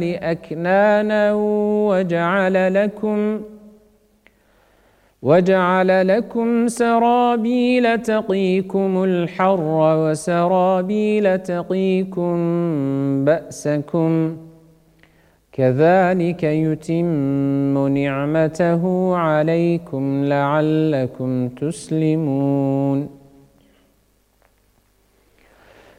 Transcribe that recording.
أكنانا وجعل لكم سرابيل تقيكم الحر وسرابيل تقيكم بأسكم كذلك يتم نعمته عليكم لعلكم تسلمون